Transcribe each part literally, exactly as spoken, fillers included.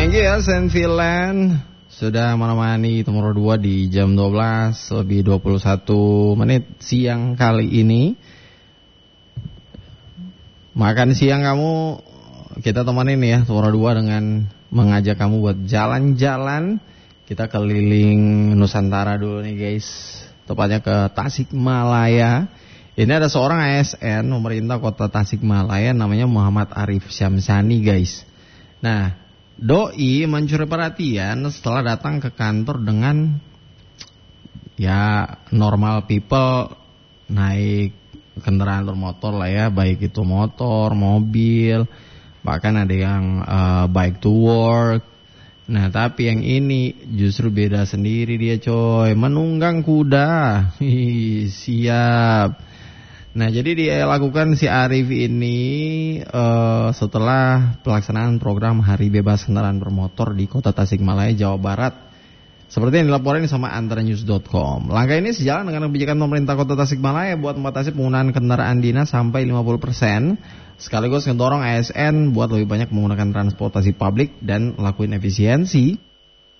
Thank you ya Senfilan sudah menemani nomor dua di jam dua belas lebih dua puluh satu menit siang kali ini. Makan siang kamu kita temanin ya nomor dua dengan mengajak kamu buat jalan-jalan. Kita keliling Nusantara dulu nih guys. Tepatnya ke Tasikmalaya. Ini ada seorang A S N pemerintah kota Tasikmalaya namanya Muhammad Arif Syamsani guys. Nah, doi mencuri perhatian setelah datang ke kantor dengan ya normal people naik kendaraan bermotor lah ya, baik itu motor, mobil, bahkan ada yang uh, bike to work. Nah, tapi yang ini justru beda sendiri dia coy, menunggang kuda. Hi, siap. Nah, jadi dia lakukan si Arif ini uh, setelah pelaksanaan program Hari Bebas Kendaraan Bermotor di Kota Tasikmalaya, Jawa Barat. Seperti yang dilaporkan sama antaranews dot com. Langkah ini sejalan dengan kebijakan pemerintah Kota Tasikmalaya buat membatasi penggunaan kendaraan dinas sampai lima puluh persen. Sekaligus mendorong A S N buat lebih banyak menggunakan transportasi publik dan lakuin efisiensi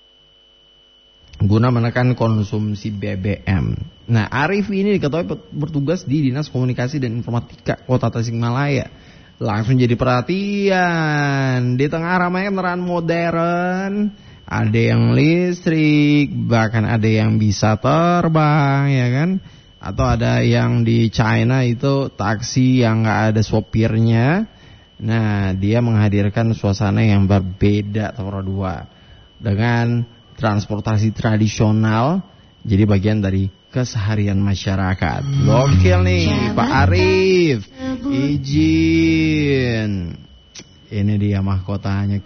guna menekan konsumsi B B M. Nah, Arif ini diketahui bertugas di Dinas Komunikasi dan Informatika Kota Tasikmalaya. Langsung jadi perhatian. Di tengah ramainya kendaraan modern, ada yang listrik, bahkan ada yang bisa terbang, ya kan? Atau ada yang di China itu taksi yang nggak ada sopirnya. Nah, dia menghadirkan suasana yang berbeda nomor dua dengan transportasi tradisional jadi bagian dari keseharian masyarakat. Gokil nih Pak Arif. Izin. Ini dia mahkotanya.